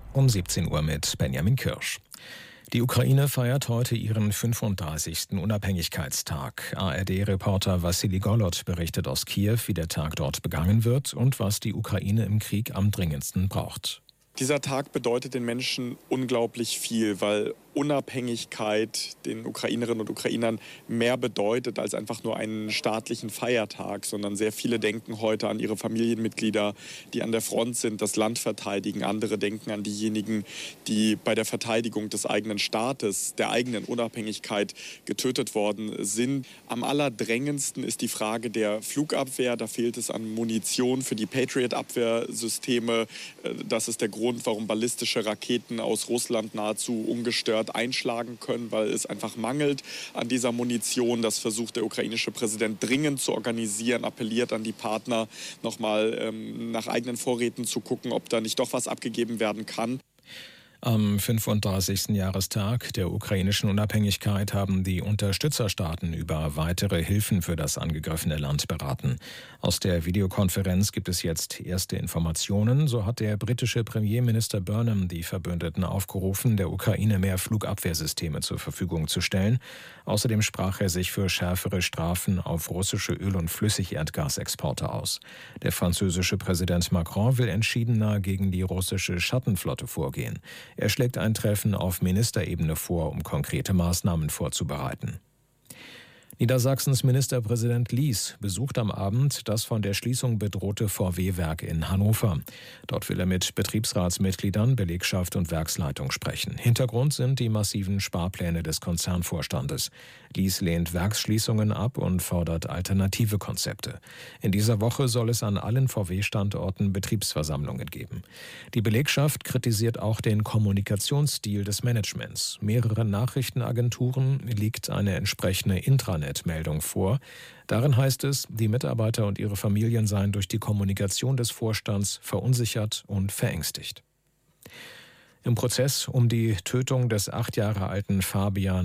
Um 17 Uhr mit Benjamin Kirsch. Die Ukraine feiert heute ihren 35. Unabhängigkeitstag. ARD-Reporter Wassili Golod berichtet aus Kiew, wie der Tag dort begangen wird und was die Ukraine im Krieg am dringendsten braucht. Dieser Tag bedeutet den Menschen unglaublich viel, weil Unabhängigkeit den Ukrainerinnen und Ukrainern mehr bedeutet als einfach nur einen staatlichen Feiertag, sondern sehr viele denken heute an ihre Familienmitglieder, die an der Front sind, das Land verteidigen. Andere denken an diejenigen, die bei der Verteidigung des eigenen Staates, der eigenen Unabhängigkeit getötet worden sind. Am allerdrängendsten ist die Frage der Flugabwehr. Da fehlt es an Munition für die Patriot-Abwehrsysteme. Das ist der Grund, warum ballistische Raketen aus Russland nahezu ungestört einschlagen können, weil es einfach mangelt an dieser Munition. Das versucht der ukrainische Präsident dringend zu organisieren, appelliert an die Partner, nochmal nach eigenen Vorräten zu gucken, ob da nicht doch was abgegeben werden kann. Am 35. Jahrestag der ukrainischen Unabhängigkeit haben die Unterstützerstaaten über weitere Hilfen für das angegriffene Land beraten. Aus der Videokonferenz gibt es jetzt erste Informationen. So hat der britische Premierminister Burnham die Verbündeten aufgerufen, der Ukraine mehr Flugabwehrsysteme zur Verfügung zu stellen. Außerdem sprach er sich für schärfere Strafen auf russische Öl- und Flüssigerdgasexporte aus. Der französische Präsident Macron will entschiedener gegen die russische Schattenflotte vorgehen. Er schlägt ein Treffen auf Ministerebene vor, um konkrete Maßnahmen vorzubereiten. Niedersachsens Ministerpräsident Lies besucht am Abend das von der Schließung bedrohte VW-Werk in Hannover. Dort will er mit Betriebsratsmitgliedern, Belegschaft und Werksleitung sprechen. Hintergrund sind die massiven Sparpläne des Konzernvorstandes. Lies lehnt Werksschließungen ab und fordert alternative Konzepte. In dieser Woche soll es an allen VW-Standorten Betriebsversammlungen geben. Die Belegschaft kritisiert auch den Kommunikationsstil des Managements. Mehreren Nachrichtenagenturen liegt eine entsprechende Intranet-Meldung vor. Darin heißt es, die Mitarbeiter und ihre Familien seien durch die Kommunikation des Vorstands verunsichert und verängstigt. Im Prozess um die Tötung des 8 Jahre alten Fabian